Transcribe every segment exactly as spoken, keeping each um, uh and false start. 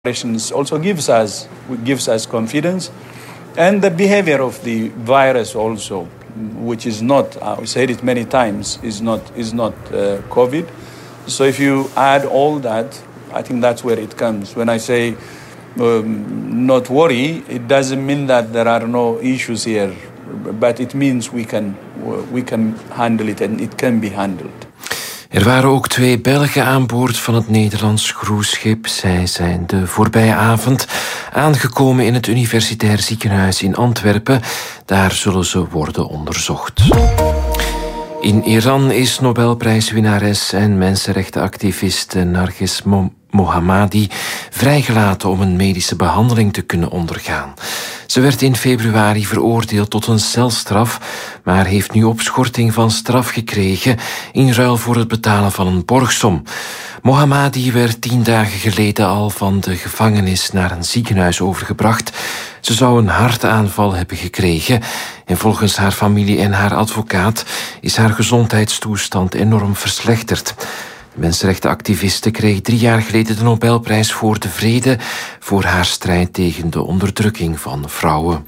Operations also gives us gives us confidence, and the behavior of the virus also, which is not, I said it many times, is not is not uh, COVID. So if you add all that, I think that's where it comes. When I say um, not worry, it doesn't mean that there are no issues here, but it means we can we can handle it and it can be handled. Er waren ook twee Belgen aan boord van het Nederlands cruiseschip. Zij zijn de voorbije avond aangekomen in het Universitair Ziekenhuis in Antwerpen. Daar zullen ze worden onderzocht. In Iran is Nobelprijswinnares en mensenrechtenactiviste Narges Mohammadi vrijgelaten om een medische behandeling te kunnen ondergaan. Ze werd in februari veroordeeld tot een celstraf, maar heeft nu opschorting van straf gekregen in ruil voor het betalen van een borgsom. Mohammadi werd tien dagen geleden al van de gevangenis naar een ziekenhuis overgebracht. Ze zou een hartaanval hebben gekregen en volgens haar familie en haar advocaat is haar gezondheidstoestand enorm verslechterd. De mensenrechtenactiviste kreeg drie jaar geleden de Nobelprijs voor de Vrede voor haar strijd tegen de onderdrukking van vrouwen.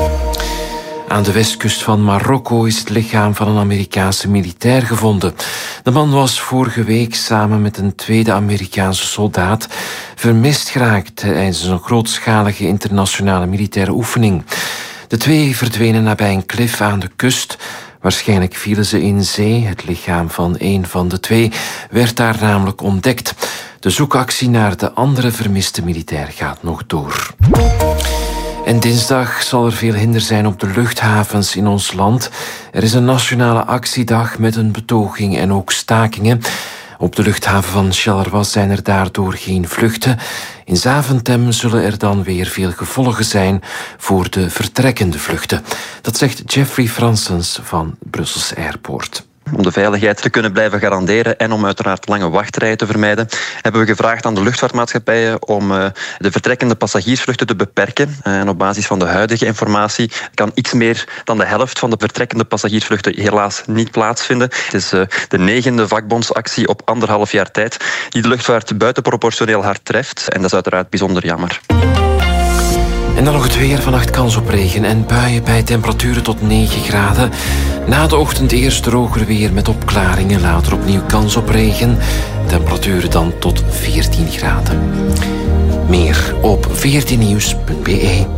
Aan de westkust van Marokko is het lichaam van een Amerikaanse militair gevonden. De man was vorige week samen met een tweede Amerikaanse soldaat vermist geraakt tijdens een grootschalige internationale militaire oefening. De twee verdwenen nabij een klif aan de kust. Waarschijnlijk vielen ze in zee. Het lichaam van een van de twee werd daar namelijk ontdekt. De zoekactie naar de andere vermiste militair gaat nog door. En dinsdag zal er veel hinder zijn op de luchthavens in ons land. Er is een nationale actiedag met een betoging en ook stakingen. Op de luchthaven van Charleroi zijn er daardoor geen vluchten. In Zaventem zullen er dan weer veel gevolgen zijn voor de vertrekkende vluchten. Dat zegt Jeffrey Fransens van Brussels Airport. Om de veiligheid te kunnen blijven garanderen en om uiteraard lange wachtrijen te vermijden, hebben we gevraagd aan de luchtvaartmaatschappijen om uh, de vertrekkende passagiersvluchten te beperken. Uh, en op basis van de huidige informatie kan iets meer dan de helft van de vertrekkende passagiersvluchten helaas niet plaatsvinden. Het is uh, de negende vakbondsactie op anderhalf jaar tijd die de luchtvaart buitenproportioneel hard treft. En dat is uiteraard bijzonder jammer. En dan nog het weer. Vannacht kans op regen en buien bij temperaturen tot negen graden. Na de ochtend eerst droger weer met opklaringen. Later opnieuw kans op regen. Temperaturen dan tot veertien graden. Meer op veertien nieuws punt be.